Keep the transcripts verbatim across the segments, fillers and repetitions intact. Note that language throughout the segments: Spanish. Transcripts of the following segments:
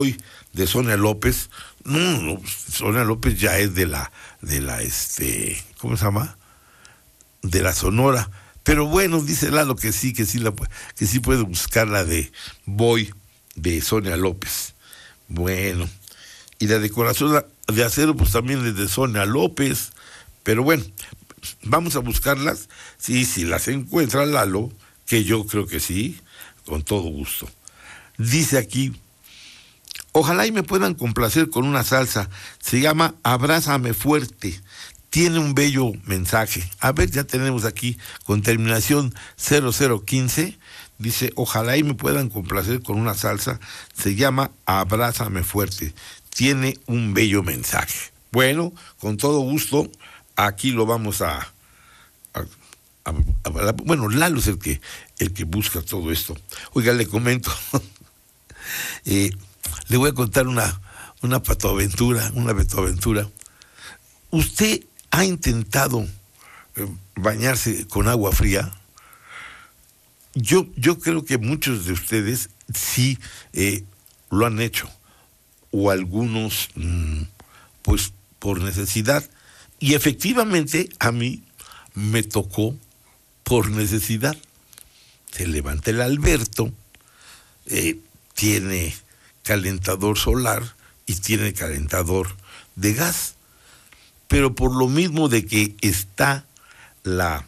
de Sonia López. No, no, Sonia López ya es de la, de la, este, ¿cómo se llama? De la Sonora. Pero bueno, dice Lalo que sí, que sí, la, que sí puede buscar la de Voy, de Sonia López. Bueno, y la de Corazón de Acero, pues también es de Sonia López. Pero bueno, vamos a buscarlas. Sí, si las encuentra Lalo, que yo creo que sí, con todo gusto. Dice aquí, ojalá y me puedan complacer con una salsa. Se llama Abrázame Fuerte. Tiene un bello mensaje. A ver, ya tenemos aquí con terminación cero cero quince. Dice, ojalá y me puedan complacer con una salsa. Se llama Abrázame Fuerte. Tiene un bello mensaje. Bueno, con todo gusto, aquí lo vamos a... a, a, a bueno, Lalo es el que, el que busca todo esto. Oiga, le comento... eh, le voy a contar una, una patoaventura, una patoaventura. ¿Usted ha intentado eh, bañarse con agua fría? Yo, yo creo que muchos de ustedes sí eh, lo han hecho, o algunos mmm, pues por necesidad, y efectivamente a mí me tocó por necesidad. Se levanta el Alberto, eh, tiene calentador solar y tiene calentador de gas, pero por lo mismo de que está la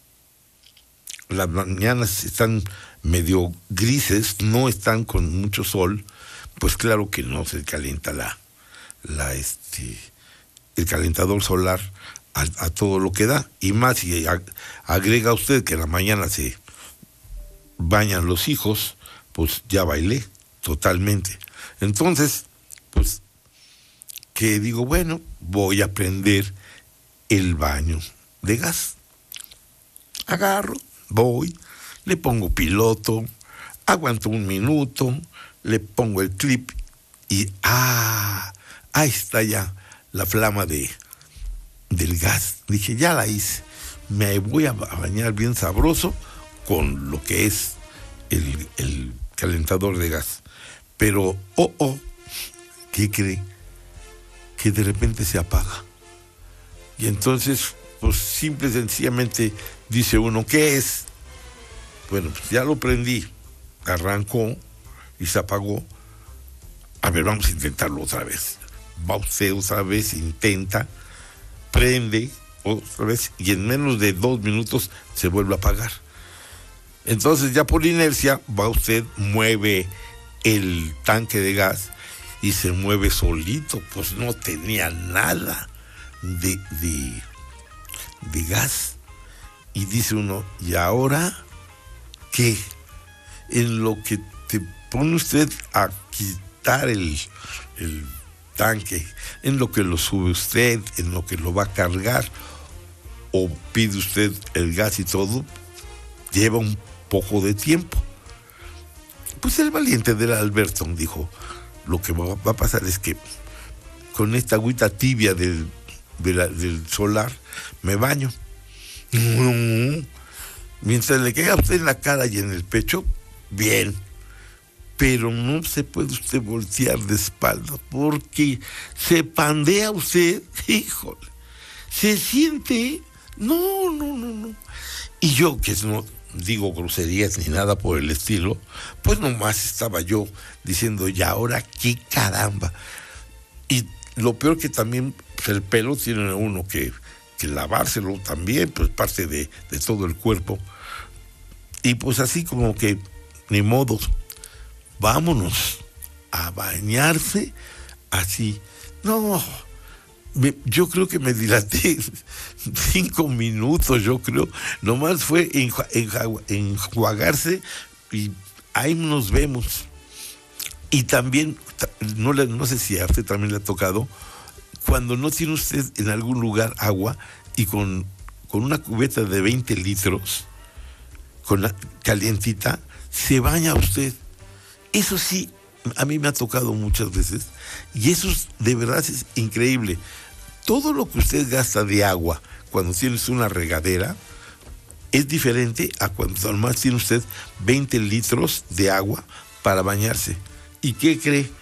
las mañanas están medio grises, no están con mucho sol, pues claro que no se calienta la la este el calentador solar a, a todo lo que da, y más si agrega usted que en la mañana se bañan los hijos, pues ya bailé totalmente. Entonces, pues, que digo, bueno, voy a prender el baño de gas. Agarro, voy, le pongo piloto, aguanto un minuto, le pongo el clip y ¡ah! Ahí está ya la flama de, del gas. Dije, ya la hice. Me voy a bañar bien sabroso con lo que es el, el calentador de gas. Pero, oh, oh, ¿qué cree? Que de repente se apaga. Y entonces, pues simple y sencillamente dice uno, ¿qué es? Bueno, pues ya lo prendí, arrancó y se apagó. A ver, vamos a intentarlo otra vez. Va usted otra vez, intenta, prende otra vez y en menos de dos minutos se vuelve a apagar. Entonces ya por inercia va usted, mueve el tanque de gas y se mueve solito, pues no tenía nada de, de, de gas. Y dice uno, ¿y ahora qué? En lo que te pone usted a quitar el, el tanque, en lo que lo sube usted, en lo que lo va a cargar, o pide usted el gas y todo, lleva un poco de tiempo. Pues el valiente del Alberto dijo, lo que va, va a pasar es que con esta agüita tibia del, de la, del solar me baño. Mientras le caiga a usted en la cara y en el pecho, bien. Pero no se puede usted voltear de espalda porque se pandea usted, híjole, se siente, no, no, no, no. Y yo, que no digo groserías ni nada por el estilo, pues nomás estaba yo diciendo, ¿y ahora qué caramba? Y lo peor que también pues el pelo tiene uno que, que lavárselo también, pues parte de, de todo el cuerpo. Y pues así como que, ni modo, vámonos a bañarse así. No, me, yo creo que me dilaté cinco minutos, yo creo. Nomás fue enju, enju, enjuagarse y ahí nos vemos. Y también, no, le, no sé si a usted también le ha tocado, cuando no tiene usted en algún lugar agua y con, con una cubeta de veinte litros, con la calientita, se baña usted. Eso sí, a mí me ha tocado muchas veces, y eso es, de verdad es increíble. Todo lo que usted gasta de agua cuando tienes una regadera es diferente a cuando además tiene usted veinte litros de agua para bañarse. ¿Y qué cree?